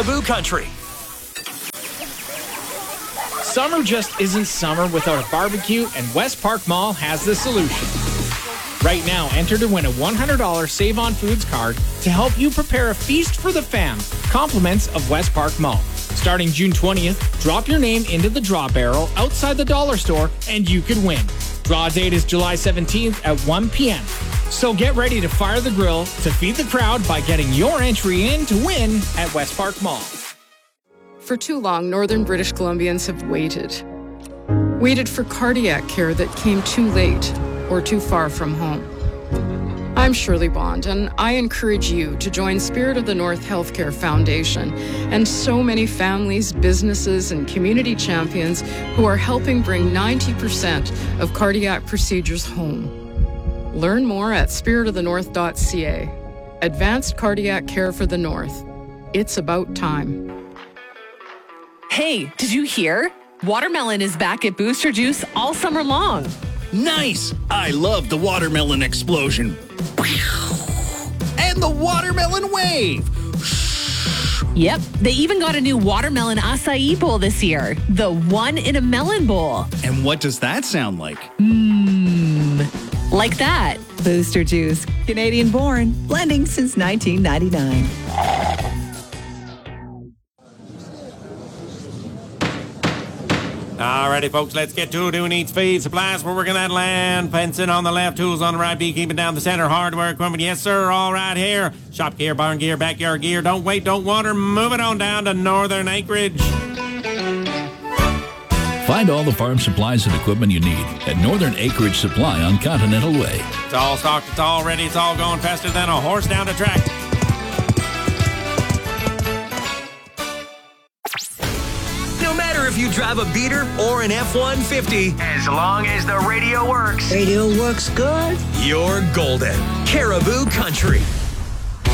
Caribou Country. Summer just isn't summer without a barbecue, and West Park Mall has the solution. Right now, enter to win a $100 Save on Foods card to help you prepare a feast for the fam. Compliments of West Park Mall. Starting June 20th, drop your name into the draw barrel outside the dollar store and you could win. Draw date is July 17th at 1 p.m. So get ready to fire the grill to feed the crowd by getting your entry in to win at West Park Mall. For too long, Northern British Columbians have waited. Waited for cardiac care that came too late or too far from home. I'm Shirley Bond, and I encourage you to join Spirit of the North Healthcare Foundation and so many families, businesses, and community champions who are helping bring 90% of cardiac procedures home. Learn more at spiritofthenorth.ca. Advanced cardiac care for the North. It's about time. Hey, did you hear? Watermelon is back at Booster Juice all summer long. Nice! I love the watermelon explosion. And the watermelon wave. Yep, they even got a new watermelon acai bowl this year. The one in a melon bowl. And what does that sound like? Like that. Booster Juice, Canadian born, blending since 1999. Alrighty, folks, let's get to it. Who needs feed? Supplies for working that land. Fencing on the left, tools on the right, beekeeping down the center, hardware equipment. Yes, sir, all right here. Shop gear, barn gear, backyard gear. Don't wait, don't water. Move it on down to Northern Acreage. Find all the farm supplies and equipment you need at Northern Acreage Supply on Continental Way. It's all stocked, it's all ready, it's all going faster than a horse down the track. No matter if you drive a beater or an F-150, as long as the radio works. Radio works good. You're golden. Caribou Country.